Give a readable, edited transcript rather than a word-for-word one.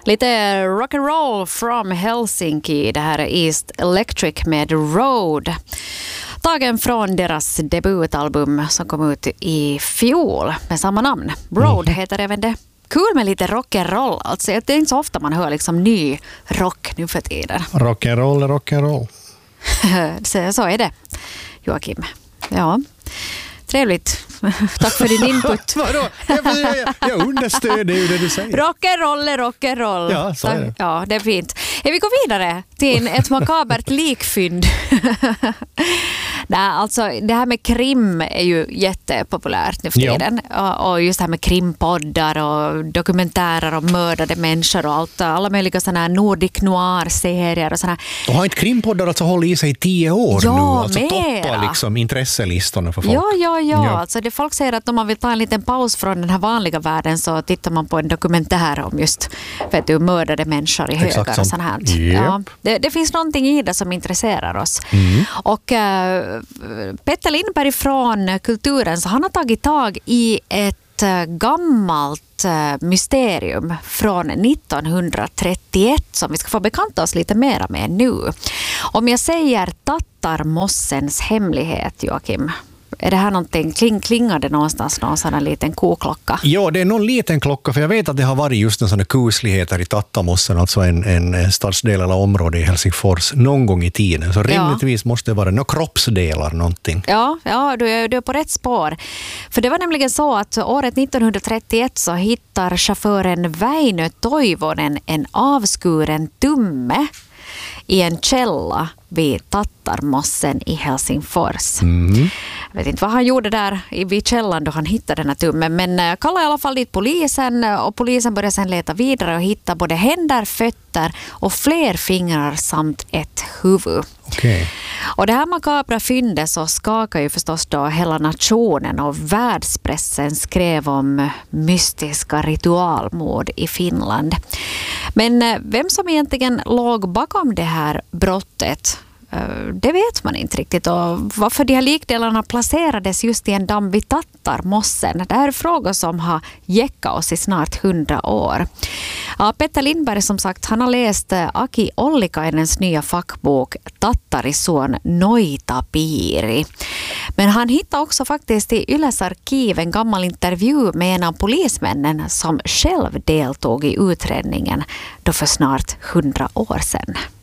Lite rock'n'roll from Helsinki. Det här är East Electric med Road. Tagen från deras debutalbum som kom ut i fjol med samma namn. Road heter även det. Kul med lite rock'n'roll. Alltså, det är inte så ofta man hör liksom ny rock nu för tiden. Rock'n'roll är rock'n'roll. Så är det, Joakim. Ja, trevligt. Tack för din input. Vadå? Jag understöder ju det du säger. Rock'n'roll är rock'n'roll. Ja, så är det. Ja, det är fint. Vi går vidare till ett makabert likfynd. Nej, alltså, det här med krim är ju jättepopulärt nu för tiden. Och just det här med krimpoddar och dokumentärer om mördade människor och allt, alla möjliga sådana här Nordic noir-serier och sådana här. Och har inte krimpoddar alltså hållit i sig 10 år nu? Alltså mera. toppar liksom intresselistorna för folk. Ja. Alltså det folk säger att om man vill ta en liten paus från den här vanliga världen så tittar man på en dokumentär om just mördade människor i högar och sånt här. Yep. Ja, det finns någonting i det som intresserar oss. Och Petter Lindberg från Kulturen, så han har tagit tag i ett gammalt mysterium från 1931 som vi ska få bekanta oss lite mera med nu. Om jag säger Tattarmossens hemlighet, Joakim, är det här någonting, klingar det någonstans någon sån här liten koklocka? Ja, det är någon liten klocka, för jag vet att det har varit just en sån här kusligheter i Tattamossen, alltså en stadsdel eller område i Helsingfors någon gång i tiden. Så rimligtvis måste det vara några kroppsdelar någonting. Ja, du är på rätt spår. För det var nämligen så att året 1931 så hittar chauffören Väinö Toivonen en avskuren tumme i en källa vid Tattarmossen i Helsingfors. Jag vet inte vad han gjorde där vid källan då han hittade den här tummen, men kallade i alla fall dit polisen, och polisen började sedan leta vidare och hitta både händer, fötter och fler fingrar samt ett huvud. Okay. Och det här makabra fyndet så skakar ju förstås då hela nationen, och världspressen skrev om mystiska ritualmord i Finland. Men vem som egentligen låg bakom det här brottet, det vet man inte riktigt, och varför de här likdelarna placerades just i en damm vid Tattarmossen. Det här är frågor som har jäckat oss i snart 100 år. Ja, Petter Lindberg, som sagt, han har läst Aki Ollikainens nya fackbok Tattarison Noitapiiri. Men han hittade också faktiskt i Yles arkiv en gammal intervju med en av polismännen som själv deltog i utredningen då för snart 100 år sedan.